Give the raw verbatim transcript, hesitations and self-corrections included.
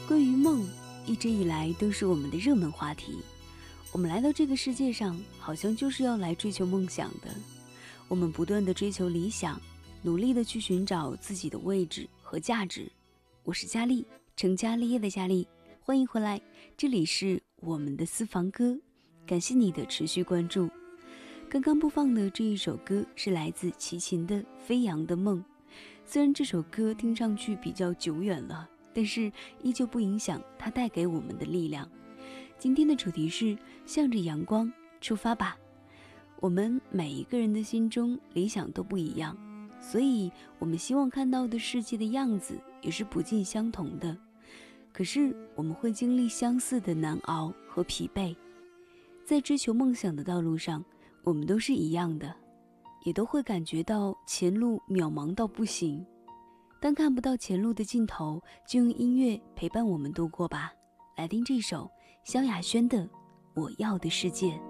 关于梦，一直以来都是我们的热门话题。我们来到这个世界上，好像就是要来追求梦想的。我们不断地追求理想，努力地去寻找自己的位置和价值。我是佳丽，成家立业的佳丽，欢迎回来，这里是我们的私房歌，感谢你的持续关注。刚刚播放的这一首歌是来自齐秦的《飞扬的梦》，虽然这首歌听上去比较久远了，但是依旧不影响它带给我们的力量。今天的主题是向着阳光出发吧。我们每一个人的心中理想都不一样，所以我们希望看到的世界的样子也是不尽相同的。可是我们会经历相似的难熬和疲惫。在追求梦想的道路上，我们都是一样的，也都会感觉到前路渺茫到不行。当看不到前路的尽头，就用音乐陪伴我们度过吧。来听这首萧亚轩的《我要的世界》。